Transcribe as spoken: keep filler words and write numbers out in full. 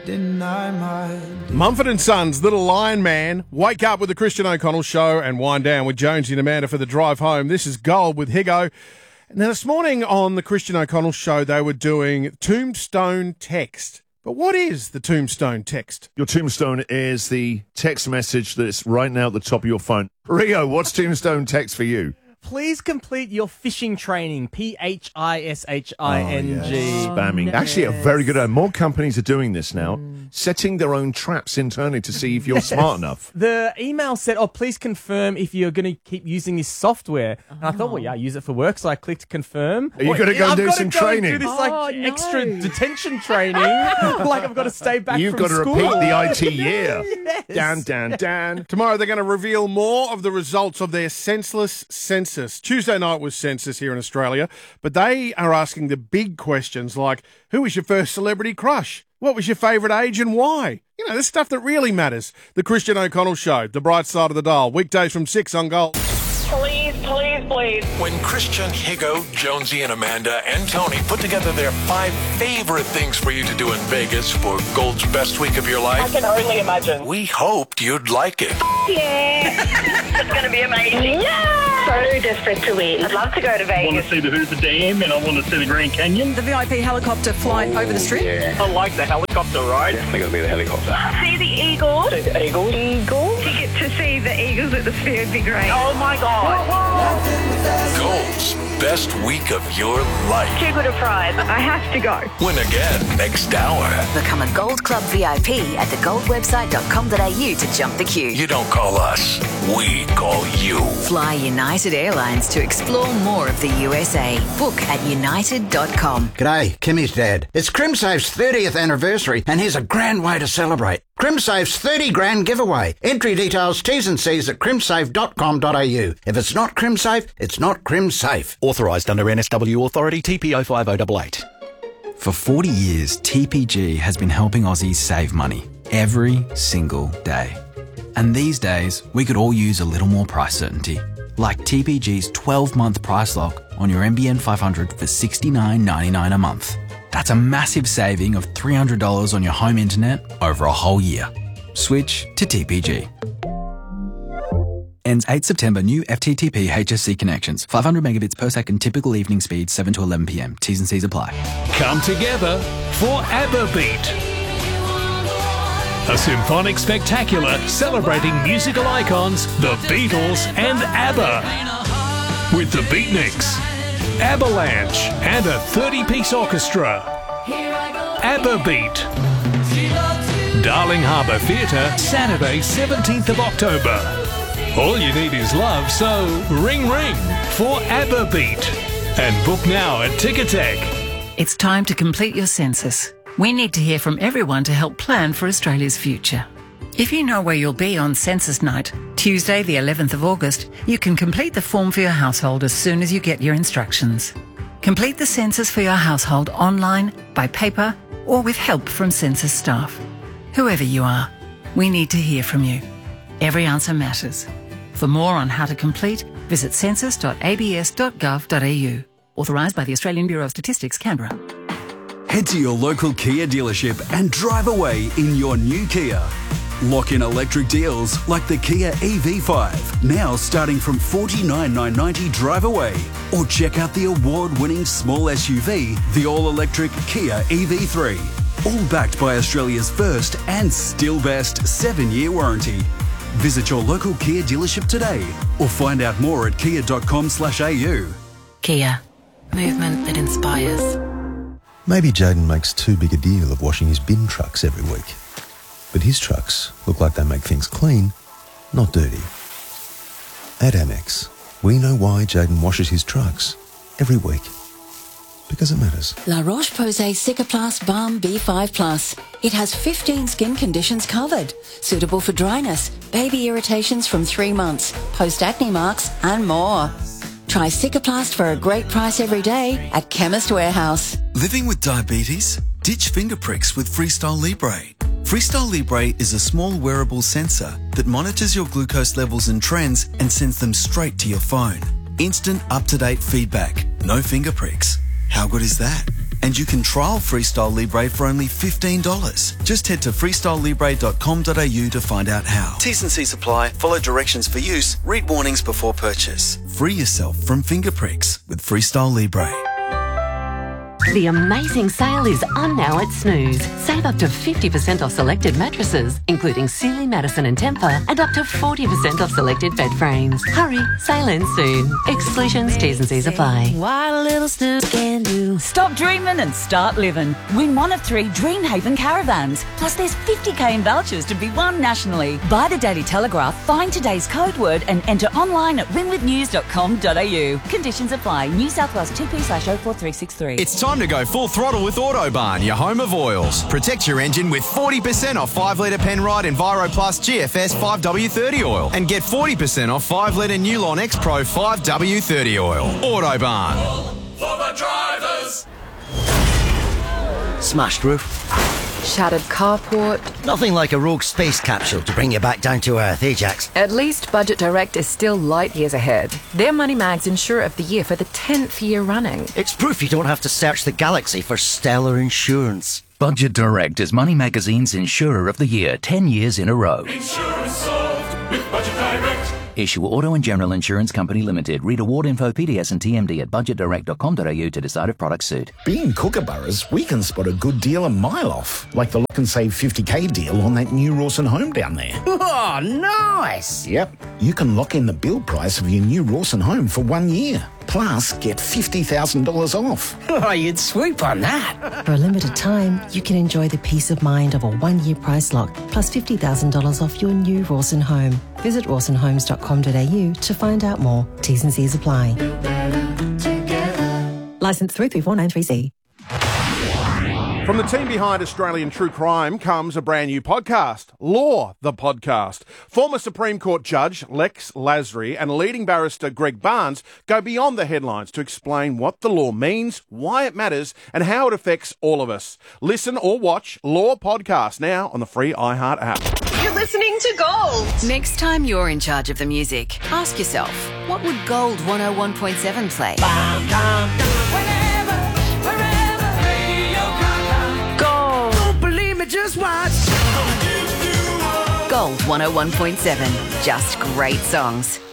Deny my... Mumford and Sons, Little Lion Man. Wake up with the Christian O'Connell Show and wind down with Jonesy and Amanda for the drive home. This is Gold with Higo. Now, this morning on the Christian O'Connell Show, they were doing Tombstone Text. But what is the Tombstone Text? Your tombstone is the text message that's right now at the top of your phone. Rio, what's Tombstone Text for you? Please complete your fishing training. P H I S H I N G. Oh, yes. Spamming. Actually, a very good idea. More companies are doing this now, mm. setting their own traps internally to see if you're yes. smart enough. The email said, oh, please confirm if you're going to keep using this software. Oh. And I thought, well, yeah, I use it for work, so I clicked confirm. Are you going to go and do some go training? And do this like oh, no. extra detention training. Like I've got to stay back You've from got to school. repeat the I T year. Yes. Dan, Dan, Dan. Tomorrow they're going to reveal more of the results of their senseless census. Tuesday night was census here in Australia, but they are asking the big questions like, who was your first celebrity crush? What was your favourite age and why? You know, the stuff that really matters. The Christian O'Connell Show, the bright side of the dial, weekdays from six on Gold. Please, please, please. When Christian, Higo, Jonesy, and Amanda and Tony put together their five favorite things for you to do in Vegas for Gold's best week of your life, I can only imagine. we hoped you'd like it. Yeah. It's going to be amazing. Yeah. So desperate to win. I'd love to go to I want Vegas. to see the Hoover Dam and I want to see the Grand Canyon. The V I P helicopter flight over the strip. Yeah. I like the helicopter ride. Definitely going to be the helicopter. See the Eagles. See the Eagles. Eagles. Ticket to see the Eagles at the Sphere would be great. Oh my God. Gold's best week of your life. Too good a prize. I have to go. Win again next hour. Become a Gold Club V I P at the gold website dot com dot a u to jump the queue. You don't call us, we call you. Fly United Airlines to explore more of the U S A. Book at united dot com. G'day, Kimmy's dad. It's CrimSafe's thirtieth anniversary and here's a grand way to celebrate. CrimSafe's thirty grand giveaway. Entry details, T's and C's at crimsafe dot com dot a u. If it's not CrimSafe, it's not CrimSafe. Authorised under N S W Authority T P oh five oh eight eight. For forty years, T P G has been helping Aussies save money every single day. And these days, we could all use a little more price certainty. Like T P G's twelve-month price lock on your N B N five hundred for sixty-nine ninety-nine a month. That's a massive saving of three hundred dollars on your home internet over a whole year. Switch to T P G. Ends eighth September. New F T T P H S C connections. five hundred megabits per second. Typical evening speed seven to eleven p.m. T's and C's apply. Come together for ABBA Beat. A symphonic spectacular celebrating musical icons, the Beatles and ABBA. With the Beatniks, Avalanche and a thirty-piece orchestra. ABBA Beat. Darling Harbour Theatre, Saturday seventeenth of October. All you need is love, so ring ring for ABBA Beat. And book now at Ticketek. It's time to complete your census. We need to hear from everyone to help plan for Australia's future. If you know where you'll be on census night, Tuesday the eleventh of August, you can complete the form for your household as soon as you get your instructions. Complete the census for your household online, by paper, or with help from census staff. Whoever you are, we need to hear from you. Every answer matters. For more on how to complete, visit census dot a b s dot gov dot a u. Authorised by the Australian Bureau of Statistics, Canberra. Head to your local Kia dealership and drive away in your new Kia. Lock in electric deals like the Kia E V five, now starting from forty-nine thousand nine hundred ninety drive away. Or check out the award-winning small S U V, the all-electric Kia E V three. All backed by Australia's first and still best seven-year warranty. Visit your local Kia dealership today or find out more at kia dot com slash a u. Kia. Movement that inspires. Maybe Jayden makes too big a deal of washing his bin trucks every week. But his trucks look like they make things clean, not dirty. At Amex, we know why Jayden washes his trucks every week. Because it matters. La Roche-Posay Cicaplast Balm B five plus. It has fifteen skin conditions covered. Suitable for dryness, baby irritations from three months, post-acne marks, and more. Try Cicaplast for a great price every day at Chemist Warehouse. Living with diabetes? Ditch finger pricks with Freestyle Libre. Freestyle Libre is a small wearable sensor that monitors your glucose levels and trends and sends them straight to your phone. Instant up-to-date feedback. No finger pricks. How good is that? And you can trial Freestyle Libre for only fifteen dollars. Just head to freestyle libre dot com dot a u to find out how. T's and C's apply. Follow directions for use. Read warnings before purchase. Free yourself from finger pricks with Freestyle Libre. The amazing sale is on now at Snooze. Save up to fifty percent off selected mattresses, including Sealy, Madison and Tempur, and up to forty percent off selected bed frames. Hurry, sale ends soon. Exclusions, T's and C's apply. What a little Snooze can do. Stop dreaming and start living. Win one of three Dreamhaven caravans. Plus there's fifty k in vouchers to be won nationally. Buy the Daily Telegraph, find today's code word and enter online at win with news dot com dot a u. Conditions apply. New South Wales T P slash oh four three six three. It's time to go full throttle with Autobarn, your home of oils. Protect your engine with forty percent off five litre Penrite Enviro Plus G F S five W thirty oil and get forty percent off five litre Newlon X Pro five W thirty oil. Autobarn. For the drivers. Smashed roof. Shattered carport. Nothing like a rogue space capsule to bring you back down to earth, eh, Jax? At least Budget Direct is still light years ahead. They're Money Mag's Insurer of the Year for the tenth year running. It's proof you don't have to search the galaxy for stellar insurance. Budget Direct is Money Magazine's Insurer of the Year, ten years in a row. Insurance solved with Budget Direct. Issue Auto and General Insurance Company Limited. Read award info, P D S and T M D at budget direct dot com dot a u to decide if products suit. Being Kookaburras, we can spot a good deal a mile off, like the lock and save fifty k deal on that new Rawson home down there. Oh, nice! Yep, you can lock in the build price of your new Rawson home for one year. Plus, get fifty thousand dollars off. Oh, you'd swoop on that. For a limited time, you can enjoy the peace of mind of a one-year price lock, plus fifty thousand dollars off your new Rawson home. Visit rawson homes dot com dot a u to find out more. T's and C's apply. Licence three three four nine three C. From the team behind Australian True Crime comes a brand new podcast, Law, the Podcast. Former Supreme Court Judge Lex Lasry and leading barrister Greg Barnes go beyond the headlines to explain what the law means, why it matters, and how it affects all of us. Listen or watch Law Podcast now on the free iHeart app. You're listening to Gold. Next time you're in charge of the music, ask yourself, what would Gold one oh one point seven play? Bam, bam, whenever, wherever, Radio Gaga. Gold. Don't believe me, just watch. Gold one oh one point seven. Just great songs.